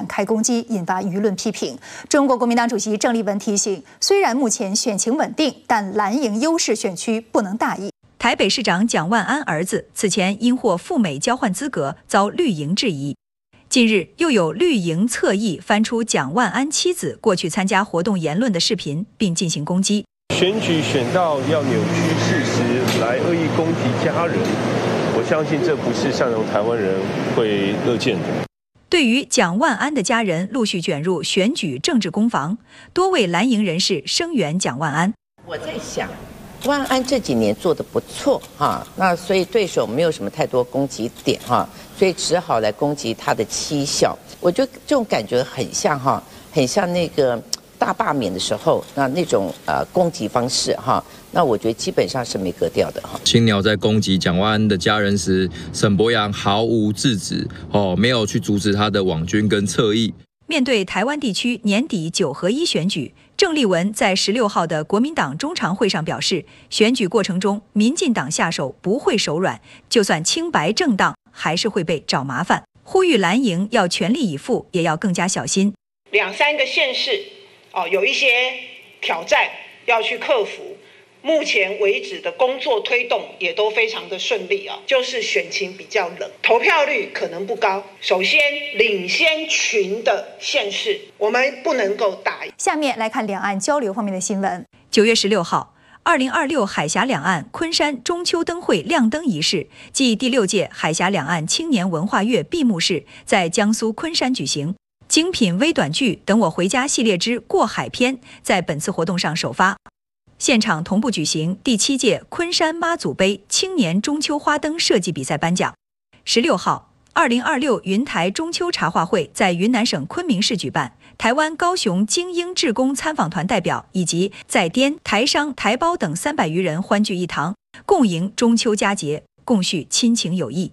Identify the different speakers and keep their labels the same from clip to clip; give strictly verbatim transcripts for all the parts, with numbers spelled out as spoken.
Speaker 1: 开攻击，引发舆论批评。中国国民党主席郑丽文提醒，虽然目前选情稳定，但蓝营优势选区不能大意。台北市长蒋万安儿子此前因获赴美交换资格遭绿营质疑，近日又有绿营侧翼翻出蒋万安妻子过去参加活动言论的视频，并进行攻击。
Speaker 2: 选举选到要扭曲事实来恶意攻击家人，我相信这不是善良台湾人会乐见的。
Speaker 1: 对于蒋万安的家人陆续卷入选举政治攻防，多位蓝营人士声援蒋万安。
Speaker 3: 我在想。万安这几年做得不错哈，那所以对手没有什么太多攻击点哈，所以只好来攻击他的绩效。我觉得这种感觉很像哈，很像那个大罢免的时候那那种呃攻击方式哈。那我觉得基本上是没格调的哈。
Speaker 4: 青鸟在攻击蒋万安的家人时，沈伯洋毫无制止哦，没有去阻止他的网军跟侧翼。
Speaker 1: 面对台湾地区年底九合一选举，郑丽文在十六号的国民党中常会上表示，选举过程中民进党下手不会手软，就算清白正当，还是会被找麻烦。呼吁蓝营要全力以赴，也要更加小心。
Speaker 5: 两三个县市哦，有一些挑战要去克服。目前为止的工作推动也都非常的顺利啊，就是选情比较冷，投票率可能不高。首先，领先群的县市，我们不能够大意。
Speaker 1: 下面来看两岸交流方面的新闻。九月十六号，二零二六海峡两岸昆山中秋灯会亮灯仪式暨第六届海峡两岸青年文化月闭幕式在江苏昆山举行。精品微短剧《等我回家》系列之过海篇在本次活动上首发。现场同步举行第七届昆山妈祖杯青年中秋花灯设计比赛颁奖。十六号，二零二六云台中秋茶话会在云南省昆明市举办，台湾、高雄精英志工参访团代表以及在滇、台商、台胞等三百余人欢聚一堂，共迎中秋佳节，共叙亲情友谊。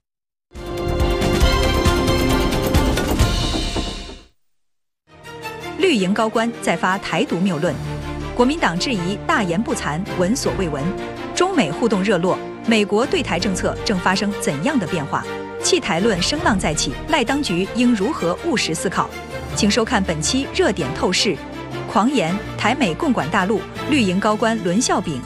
Speaker 1: 绿营高官再发台独谬论。国民党质疑大言不惭，闻所未闻。中美互动热络，美国对台政策正发生怎样的变化？弃台论声浪再起，赖当局应如何务实思考？请收看本期热点透视。狂言台美共管大陆，绿营高官伦笑柄。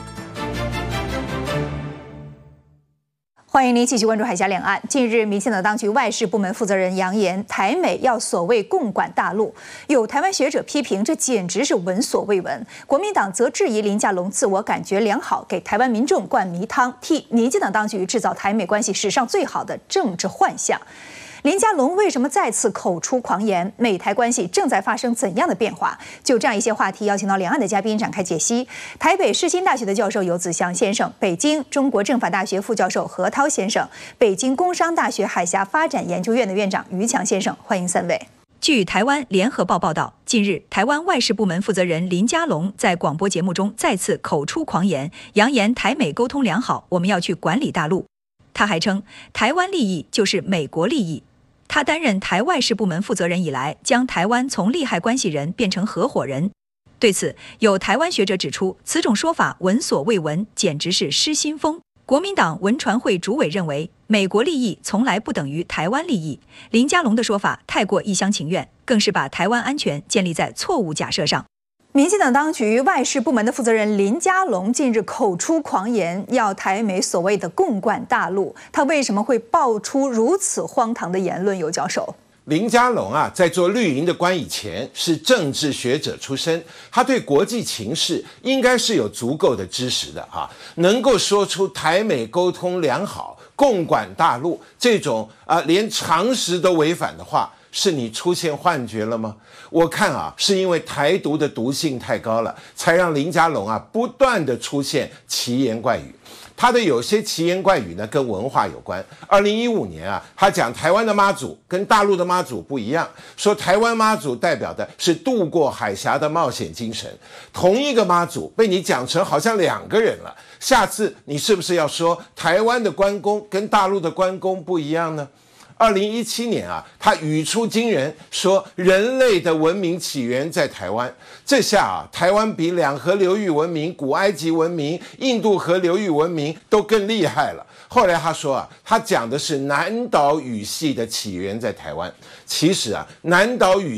Speaker 1: 欢迎您继续关注海峡两岸。近日，民进党当局外事部门负责人扬言，台美要所谓共管大陆。有台湾学者批评，这简直是闻所未闻。国民党则质疑林佳龙自我感觉良好，给台湾民众灌迷汤，替民进党当局制造台美关系史上最好的政治幻象。林佳龙为什么再次口出狂言？美台关系正在发生怎样的变化？就这样一些话题，邀请到两岸的嘉宾展开解析。台北世新大学的教授游子祥先生，北京中国政法大学副教授何涛先生，北京工商大学海峡发展研究院的院长于强先生，欢迎三位。据台湾联合报报道，近日台湾外事部门负责人林佳龙在广播节目中再次口出狂言，扬言台美沟通良好，我们要去管理大陆。他还称，台湾利益就是美国利益。他担任台外事部门负责人以来，将台湾从利害关系人变成合伙人。对此，有台湾学者指出，此种说法闻所未闻，简直是失心疯。国民党文传会主委认为，美国利益从来不等于台湾利益。林佳龙的说法太过一厢情愿，更是把台湾安全建立在错误假设上。民进党当局外事部门的负责人林佳龙近日口出狂言，要台美所谓的共管大陆。他为什么会爆出如此荒唐的言论？尤教授，
Speaker 6: 林佳龙啊，在做绿营的官以前是政治学者出身，他对国际情势应该是有足够的知识的啊，能够说出台美沟通良好、共管大陆这种啊连常识都违反的话。是你出现幻觉了吗？我看啊，是因为台独的毒性太高了，才让林佳龙啊不断的出现奇言怪语。他的有些奇言怪语呢，跟文化有关。二零一五年啊，他讲台湾的妈祖跟大陆的妈祖不一样，说台湾妈祖代表的是渡过海峡的冒险精神。同一个妈祖被你讲成好像两个人了，下次你是不是要说台湾的关公跟大陆的关公不一样呢？二零一七年啊，他语出惊人，说人类的文明起源在台湾。这下啊，台湾比两河流域文明、古埃及文明、印度河流域文明都更厉害了。后来他说啊，他讲的是南岛语系的起源在台湾。其实啊，南岛语